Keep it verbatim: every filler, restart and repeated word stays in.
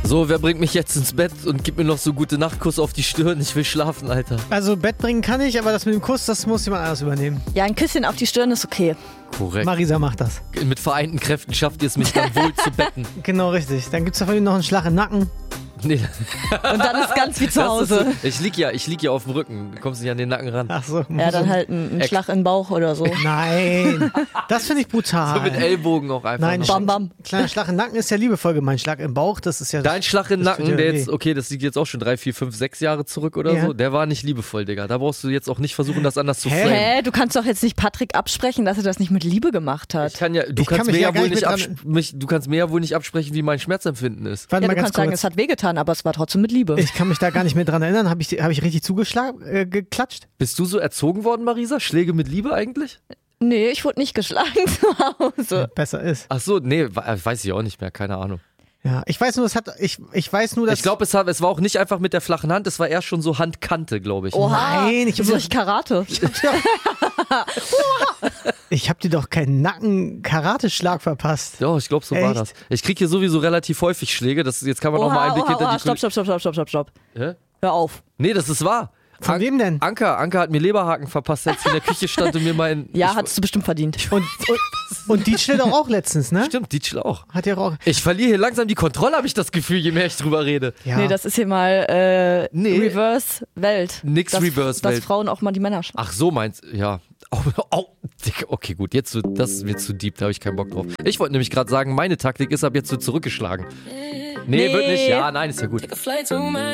So, wer bringt mich jetzt ins Bett und gibt mir noch so gute Nachtkuss auf die Stirn? Ich will schlafen, Alter. Also Bett bringen kann ich, aber das mit dem Kuss, das muss jemand anders übernehmen. Ja, ein Küsschen auf die Stirn ist okay. Korrekt. Marisa macht das. Mit vereinten Kräften schafft ihr es, mich dann wohl zu betten. Genau, richtig. Dann gibt's da von ihm noch einen Schlag im Nacken. Nee. Und dann ist ganz wie zu Das Hause. Ist so, ich lieg ja, ich lieg ja auf dem Rücken. Du kommst nicht an den Nacken ran. Ach so. Ja, dann halt ein, ein Schlag in den Bauch oder so. Nein, das finde ich brutal. So mit Ellbogen auch einfach. Nein, noch. Bam, bam. Kleiner Schlag im Nacken ist ja liebevoll gemeint. Schlag im Bauch, das ist ja... Dein Schlag in den das tut Nacken, ja der weh. jetzt, okay, das liegt jetzt auch schon drei, vier, fünf, sechs Jahre zurück oder Ja. so, der war nicht liebevoll, Digga. Da brauchst du jetzt auch nicht versuchen, das anders zu Hä? framen. Hä, du kannst doch jetzt nicht Patrick absprechen, dass er das nicht mit Liebe gemacht hat. Ich kann ja, du Ich kann kannst mich mir ja ja gar wohl nicht nicht, mit abs- mich, du kannst mir ja wohl nicht absprechen, wie mein Schmerzempfinden ist. Warte Ja, mal du ganz kannst sagen, kurz. es hat wehgetan, aber es war trotzdem mit Liebe. Ich kann mich da gar nicht mehr dran erinnern. Habe ich, hab ich richtig zugeschlagen, äh, geklatscht? Bist du so erzogen worden, Marisa? Schläge mit Liebe eigentlich? Nee, ich wurde nicht geschlagen zu Hause. Besser ist. Ach so, nee, we- weiß ich auch nicht mehr, keine Ahnung. Ja, ich weiß nur, es hat, ich, ich weiß nur, dass... Ich glaube, es, hat- es war auch nicht einfach mit der flachen Hand, es war eher schon so Handkante, glaube ich. Oha, Nein, ich ich hab- durch Karate. Ich habe dir doch keinen Nacken-Karate-Schlag verpasst. Ja, ich glaube, so war Echt? das. Ich kriege hier sowieso relativ häufig Schläge, das, jetzt kann man auch mal Oha, einen Blick oha, hinter oha, die stopp, stopp, stopp, stopp, stopp, stopp, stopp. Hä? Hör auf. Nee, das ist wahr. Von wem denn? Anker, Anker hat mir Leberhaken verpasst, als ich in der Küche stand und mir meinen... Ja, ich, hattest du bestimmt verdient. Und, und, und Dietschle doch auch letztens, ne? Stimmt, Dietschel auch. Hat ja auch... Ich verliere hier langsam die Kontrolle, habe ich das Gefühl, je mehr ich drüber rede. Ja. Nee, das ist hier mal äh, Nee. Reverse-Welt. Nix dass, Reverse-Welt. Dass Frauen auch mal die Männer schlagen. Ach so, meinst ja. Oh, oh, Dick, okay, gut, jetzt wird, das wird zu deep, da habe ich keinen Bock drauf. Ich wollte nämlich gerade sagen, meine Taktik ist ab jetzt so zurückgeschlagen. Nee, Nee. wird nicht. Ja, nein, ist ja gut. Take a flight to my